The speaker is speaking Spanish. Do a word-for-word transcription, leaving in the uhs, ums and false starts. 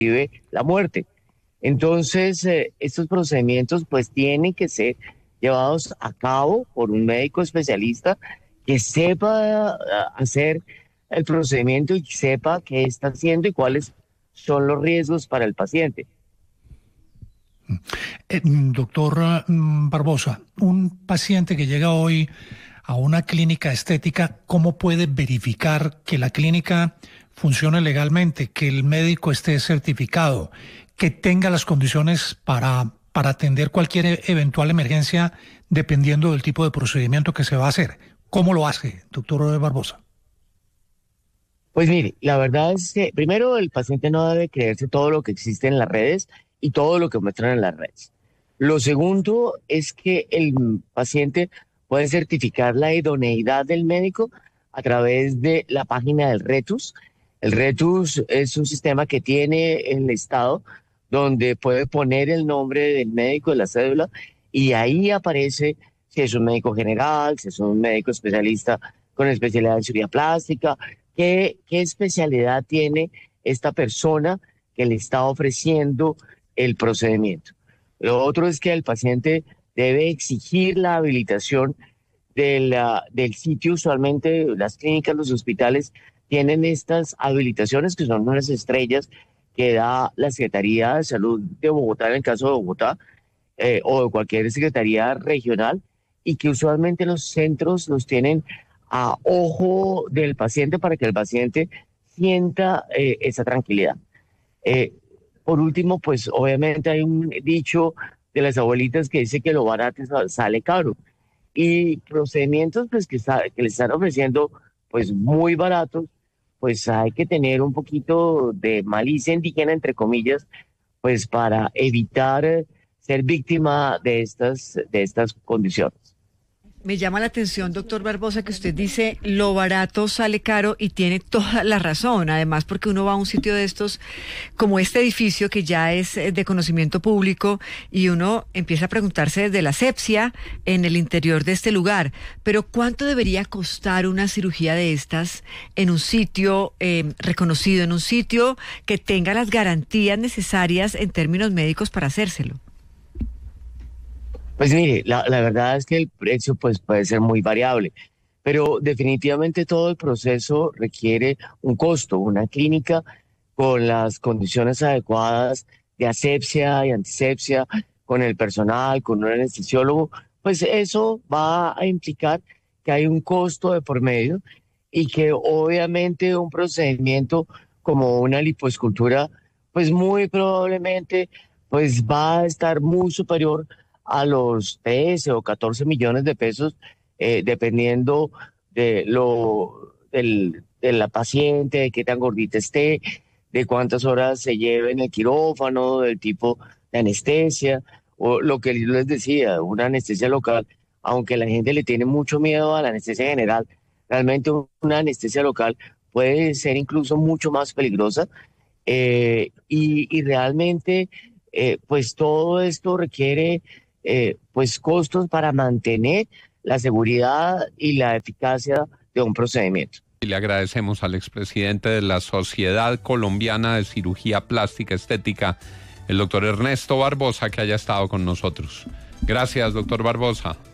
la muerte. Entonces, eh, estos procedimientos pues tienen que ser llevados a cabo por un médico especialista que sepa ah, hacer el procedimiento y sepa qué está haciendo y cuáles son los riesgos para el paciente. Eh, doctor mm, Barbosa, un paciente que llega hoy a una clínica estética, ¿cómo puede verificar que la clínica funcione legalmente, que el médico esté certificado, que tenga las condiciones para, para atender cualquier e- eventual emergencia dependiendo del tipo de procedimiento que se va a hacer? ¿Cómo lo hace, doctor Barbosa? Pues mire, la verdad es que primero el paciente no debe creerse todo lo que existe en las redes y todo lo que muestran en las redes. Lo segundo es que el paciente puede certificar la idoneidad del médico a través de la página del RETUS. El RETUS es un sistema que tiene el Estado donde puede poner el nombre del médico de la cédula y ahí aparece si es un médico general, si es un médico especialista con especialidad en cirugía plástica, qué, qué especialidad tiene esta persona que le está ofreciendo el procedimiento. Lo otro es que el paciente debe exigir la habilitación de la- del sitio. Usualmente las clínicas, los hospitales tienen estas habilitaciones que son unas estrellas que da la Secretaría de Salud de Bogotá, en el caso de Bogotá, eh, o de cualquier secretaría regional, y que usualmente los centros los tienen a ojo del paciente para que el paciente sienta eh, esa tranquilidad. Eh, por último, pues obviamente hay un dicho de las abuelitas que dice que lo barato sa- sale caro y procedimientos pues que, está, que le están ofreciendo pues muy baratos, pues hay que tener un poquito de malicia indígena, entre comillas, pues para evitar eh, ser víctima de estas, de estas condiciones. Me llama la atención, doctor Barbosa, que usted dice lo barato sale caro y tiene toda la razón. Además, porque uno va a un sitio de estos, como este edificio que ya es eh, de conocimiento público, y uno empieza a preguntarse desde la asepsia en el interior de este lugar. Pero ¿cuánto debería costar una cirugía de estas en un sitio eh, reconocido, en un sitio que tenga las garantías necesarias en términos médicos para hacérselo? Pues mire, la, la verdad es que el precio pues puede ser muy variable, pero definitivamente todo el proceso requiere un costo. Una clínica con las condiciones adecuadas de asepsia y antisepsia, con el personal, con un anestesiólogo, pues eso va a implicar que hay un costo de por medio y que obviamente un procedimiento como una lipoescultura, pues muy probablemente pues va a estar muy superior a los trece o catorce millones de pesos, eh, dependiendo de lo del, de la paciente, de qué tan gordita esté, de cuántas horas se lleve en el quirófano, del tipo de anestesia, o lo que yo les decía, una anestesia local, aunque la gente le tiene mucho miedo a la anestesia general, realmente una anestesia local puede ser incluso mucho más peligrosa, eh, y, y realmente eh, pues todo esto requiere eh, pues costos para mantener la seguridad y la eficacia de un procedimiento. Y le agradecemos al expresidente de la Sociedad Colombiana de Cirugía Plástica Estética, el doctor Ernesto Barbosa, que haya estado con nosotros. Gracias, doctor Barbosa.